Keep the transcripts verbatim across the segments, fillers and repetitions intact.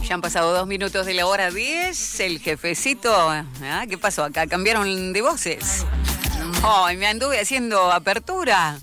Ya han pasado dos minutos de la hora diez. El jefecito... ¿ah? ¿Qué pasó acá? ¿Cambiaron de voces? Oh, me anduve haciendo apertura.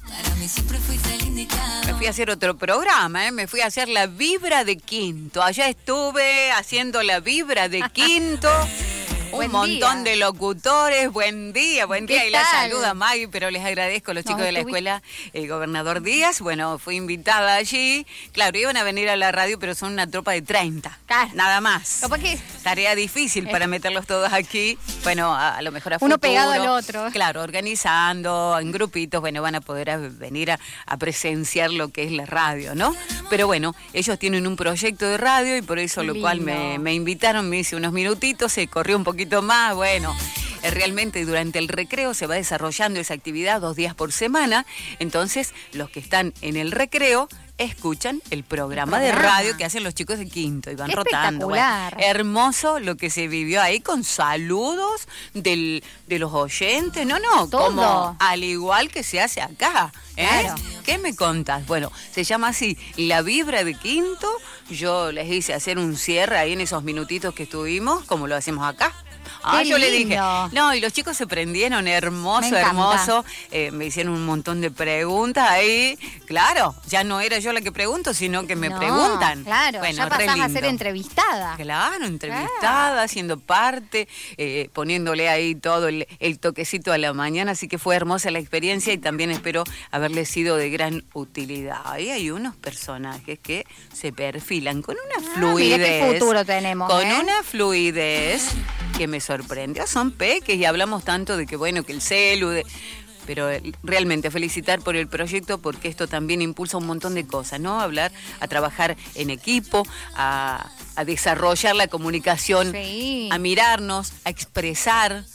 Me fui a hacer otro programa, ¿eh? Me fui a hacer la vibra de Quinto. Allá estuve haciendo la vibra de Quinto. Un Buen montón día. de locutores, buen día, buen día. ¿Qué Y la tal? saluda Maggie, pero les agradezco a los chicos No, de la estuvi- escuela el Gobernador Díaz. Bueno, fui invitada allí. Claro, iban a venir a la radio, pero son una tropa de treinta. Claro. Nada más. Capaz que Tarea difícil para meterlos todos aquí. Bueno, a, a lo mejor a Uno futuro. pegado al otro. Claro, organizando en grupitos. Bueno, van a poder a- venir a, a presenciar lo que es la radio, ¿no? Pero bueno, ellos tienen un proyecto de radio y por eso lo Lindo. cual me, me invitaron, me hice unos minutitos, se corrió un poquito más, bueno. eh, Realmente durante el recreo se va desarrollando esa actividad dos días por semana. Entonces, los que están en el recreo escuchan el programa, El de programa. radio que hacen los chicos de Quinto y van Qué rotando. Bueno, espectacular. hermoso lo que se vivió ahí con saludos del, de los oyentes. No, no, Todo. como al igual que se hace acá. ¿eh? Claro. ¿Qué me contás? Bueno, se llama así, La Vibra de Quinto. Yo les hice hacer un cierre ahí en esos minutitos que estuvimos, como lo hacemos acá. Ah, Qué yo le dije, lindo. no, y los chicos se prendieron, hermoso, Me encanta. hermoso. Eh, me hicieron un montón de preguntas ahí. Claro, ya no era yo la que pregunto, sino que me No, preguntan. Claro, Bueno, ya re pasás a ser lindo. entrevistada. Claro, entrevistada, siendo parte, eh, poniéndole ahí todo el, el toquecito a la mañana, así que fue hermosa la experiencia y también espero haberle sido de gran utilidad. Ahí hay unos personajes que se perfilan con una Ah, fluidez. mira qué futuro tenemos, Con ¿eh? una fluidez que me sorprendió. Son peques y hablamos tanto de que bueno, que el celu, de- pero eh, realmente felicitar por el proyecto porque esto también impulsa un montón de cosas, ¿no? Hablar, a trabajar en equipo, a, a desarrollar la comunicación, Sí. a mirarnos, a expresar,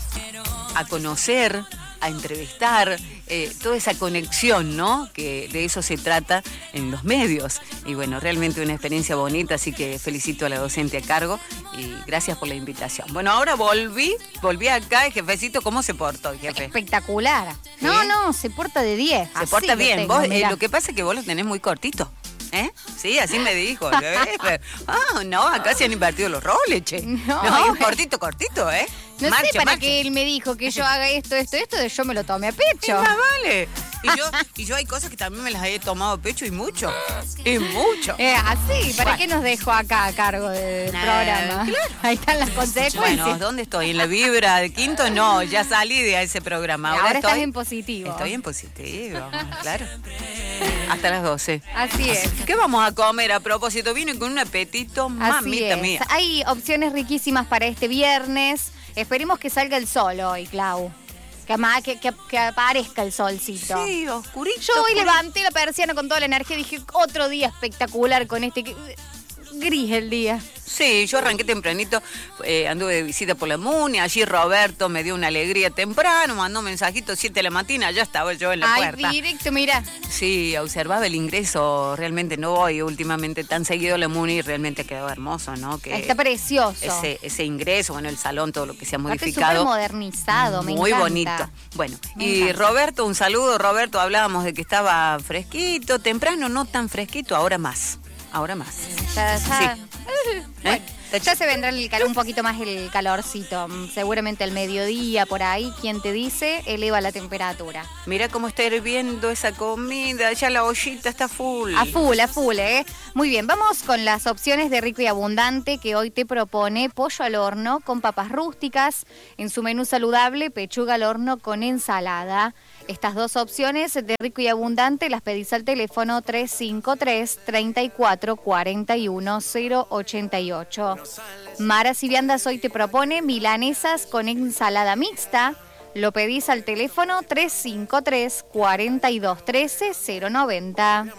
a conocer, a entrevistar, eh, toda esa conexión, ¿no? Que de eso se trata en los medios. Y bueno, realmente una experiencia bonita, así que felicito a la docente a cargo y gracias por la invitación. Bueno, ahora volví, volví acá, el jefecito, ¿cómo se portó, jefe? Espectacular. No, no, se porta de diez. Se Así porta lo bien. tengo, Vos, eh, mirá. lo que pasa es que vos lo tenés muy cortito. ¿Eh? Sí, así me dijo. ¿eh? Ah, no, acá se han invertido los roles, che. No. No, hay un cortito, cortito, ¿eh? No Marche, sé, para marche. que él me dijo que yo haga esto, esto, esto, yo me lo tomé a Y pecho. más vale. Y yo, y yo hay cosas que también me las he tomado a pecho y mucho. Y mucho. Eh, así, ¿para Bueno. qué nos dejó acá a cargo del Eh, programa? claro. Ahí están las consecuencias. Bueno, ¿dónde estoy? ¿En la vibra de Quinto? No, ya salí de ese programa. Ahora, Ahora estás estoy, en positivo. Estoy en positivo, claro. Hasta las doce. Así es. ¿Qué vamos a comer a propósito? Vine con un apetito, Así mamita es. mía. Hay opciones riquísimas para este viernes. Esperemos que salga el sol hoy, Clau. Que, ama- que, que- que aparezca el solcito. Sí, oscurito. Yo hoy oscurito. levanté la persiana con toda la energía y dije, otro día espectacular con este... que- Gris el día. Sí, yo arranqué tempranito, eh, anduve de visita por la Muni, allí Roberto me dio una alegría temprano, mandó un mensajito siete de la mañana, ya estaba yo en la Ay, puerta. directo, mira. Sí, observaba el ingreso, realmente no voy últimamente tan seguido a la Muni y realmente quedó hermoso, ¿no? Que Está precioso. ese, ese ingreso, bueno, el salón, todo lo que se ha Aparte modificado. súper modernizado, me Muy encanta. bonito. Bueno, Me y encanta. Roberto, un saludo. Roberto, hablábamos de que estaba fresquito, temprano, no tan fresquito, ahora más. Ahora más. Ya, ya- ¿Eh? ya se vendrá el calor, un poquito más el calorcito. Mm, Seguramente al mediodía, por ahí, quien te dice, eleva la temperatura. Mira cómo está hirviendo esa comida, ya la ollita está full. A full, a full, ¿eh? Muy bien, vamos con las opciones de rico y abundante que hoy te propone pollo al horno con papas rústicas. En su menú saludable, pechuga al horno con ensalada. Estas dos opciones de rico y abundante las pedís al teléfono tres cinco tres, tres cuatro cuatro uno, cero ocho ocho. Maras y Viandas hoy te propone milanesas con ensalada mixta. Lo pedís al teléfono tres cinco tres, cuatro dos uno tres, cero nueve cero.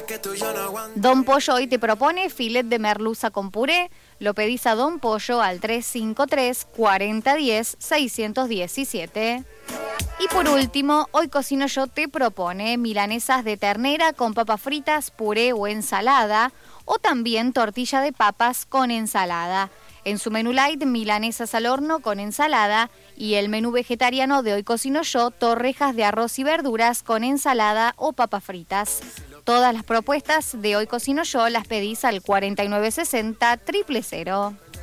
Don Pollo hoy te propone filet de merluza con puré. Lo pedís a Don Pollo al tres cinco tres, cuatro cero uno cero, seis uno siete. Y por último, Hoy Cocino Yo te propone milanesas de ternera con papas fritas, puré o ensalada, o también tortilla de papas con ensalada. En su menú light, milanesas al horno con ensalada, y el menú vegetariano de Hoy Cocino Yo, torrejas de arroz y verduras con ensalada o papas fritas. Todas las propuestas de Hoy Cocino Yo las pedís al cuarenta y nueve sesenta, triple cero.